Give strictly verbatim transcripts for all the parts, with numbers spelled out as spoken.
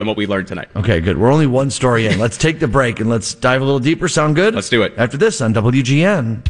than what we learned tonight. Okay, good. We're only one story in. Let's take the break and let's dive a little deeper. Sound good? Let's do it. After this on W G N.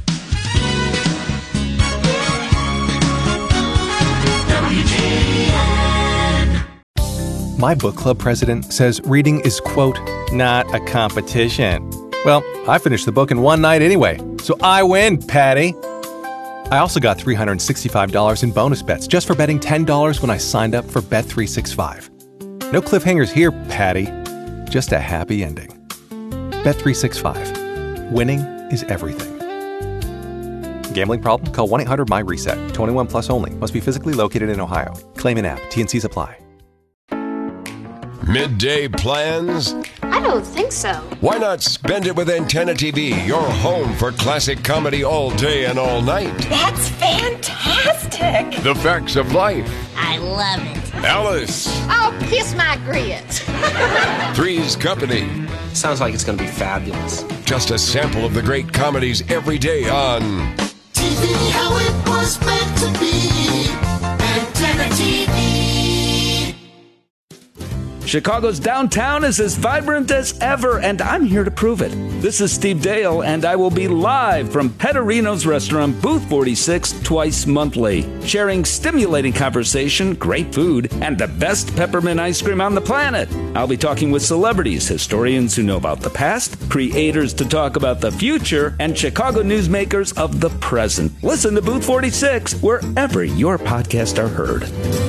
W G N. My book club president says reading is, quote, not a competition. Well, I finished the book in one night anyway, so I win, Patty. I also got three hundred sixty-five dollars in bonus bets just for betting ten dollars when I signed up for Bet three sixty-five. No cliffhangers here, Patty. Just a happy ending. Bet three sixty-five. Winning is everything. Gambling problem? Call one eight hundred M Y reset. twenty-one plus only. Must be physically located in Ohio. Claim in app. T and Cs apply. Midday plans? I don't think so. Why not spend it with Antenna T V, your home for classic comedy all day and all night? That's fantastic. The Facts of Life. I love it. Alice. Oh, kiss my grits. Three's Company. Sounds like it's going to be fabulous. Just a sample of the great comedies every day on T V how it was meant to be. Antenna T V. Chicago's downtown is as vibrant as ever, and I'm here to prove it. This is Steve Dale, and I will be live from Petterino's restaurant, Booth forty-six, twice monthly, sharing stimulating conversation, great food, and the best peppermint ice cream on the planet. I'll be talking with celebrities, historians who know about the past, creators to talk about the future, and Chicago newsmakers of the present. Listen to Booth forty-six wherever your podcasts are heard.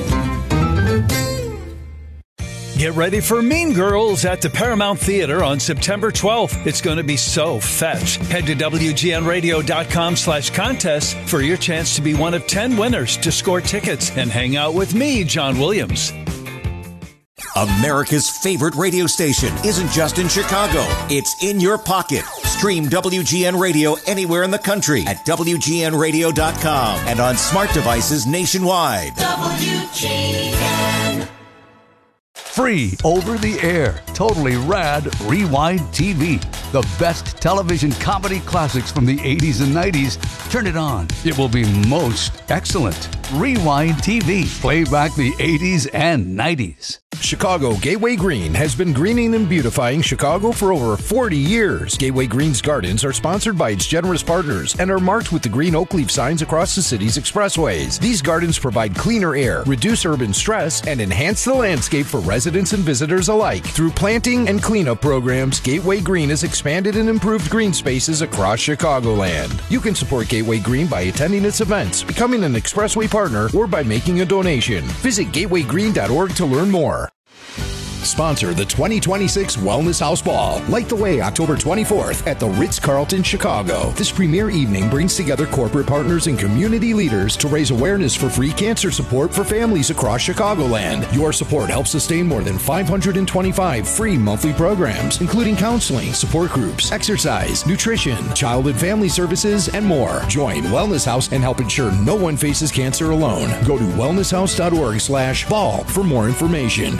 Get ready for Mean Girls at the Paramount Theater on September twelfth. It's going to be so fetch. Head to W G N radio dot com slash contest for your chance to be one of ten winners to score tickets and hang out with me, John Williams. America's favorite radio station isn't just in Chicago. It's in your pocket. Stream W G N Radio anywhere in the country at W G N radio dot com and on smart devices nationwide. W G N. Free over the air, totally rad Rewind T V. The best television comedy classics from the eighties and nineties. Turn it on. It will be most excellent. Rewind T V. Play back the eighties and nineties. Chicago Gateway Green has been greening and beautifying Chicago for over forty years. Gateway Green's gardens are sponsored by its generous partners and are marked with the green oak leaf signs across the city's expressways. These gardens provide cleaner air, reduce urban stress, and enhance the landscape for residents and visitors alike. Through planting and cleanup programs, Gateway Green has expanded and improved green spaces across Chicagoland. You can support Gateway Green by attending its events, becoming an expressway partner, or by making a donation. Visit gateway green dot org to learn more. Sponsor the twenty twenty-six Wellness House Ball. Light the way October twenty-fourth at the Ritz-Carlton, Chicago. This premier evening brings together corporate partners and community leaders to raise awareness for free cancer support for families across Chicagoland. Your support helps sustain more than five hundred twenty-five free monthly programs, including counseling, support groups, exercise, nutrition, child and family services, and more. Join Wellness House and help ensure no one faces cancer alone. Go to wellness house dot org slash ball for more information.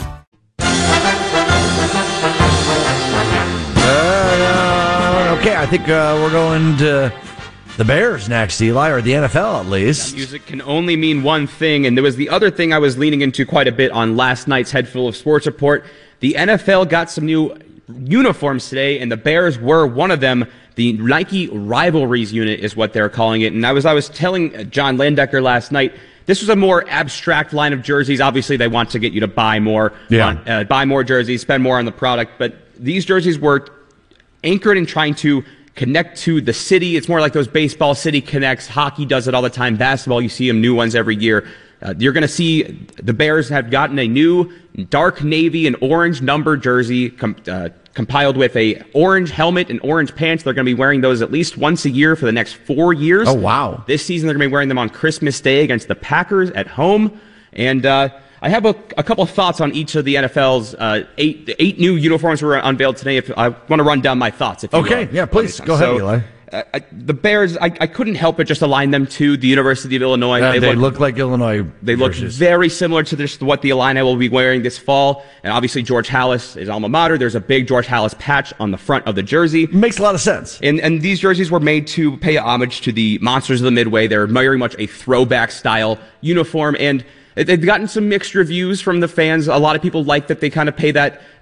Uh, okay, I think uh, we're going to the Bears next, Eli, or the N F L at least. Yeah, music can only mean one thing, and there was the other thing I was leaning into quite a bit on last night's Head Full of Sports report. The N F L got some new uniforms today, and the Bears were one of them. The Nike Rivalries unit is what they're calling it. And I was I was telling John Landecker last night, this was a more abstract line of jerseys. Obviously, they want to get you to buy more, yeah. on, uh, buy more jerseys, spend more on the product. But these jerseys were anchored in trying to connect to the city. It's more like those baseball city connects. Hockey does it all the time. Basketball, you see them new ones every year. Uh, you're going to see the Bears have gotten a new dark navy and orange number jersey com- uh, compiled with a orange helmet and orange pants. They're going to be wearing those at least once a year for the next four years. Oh, wow. This season, they're going to be wearing them on Christmas Day against the Packers at home. And uh, I have a, a couple of thoughts on each of the N F L's uh, eight eight new uniforms were unveiled today. If I want to run down my thoughts. If you okay, will. yeah, please, go ahead, so, Eli. Uh, I, the Bears, I, I couldn't help but just align them to the University of Illinois. Uh, they they look, look like Illinois. They look jerseys. very similar to this, what the Illini will be wearing this fall. And obviously, George Halas is alma mater. There's a big George Halas patch on the front of the jersey. Makes a lot of sense. And, and these jerseys were made to pay homage to the Monsters of the Midway. They're very much a throwback style uniform. And They've gotten some mixed reviews from the fans. A lot of people like that they kind of pay that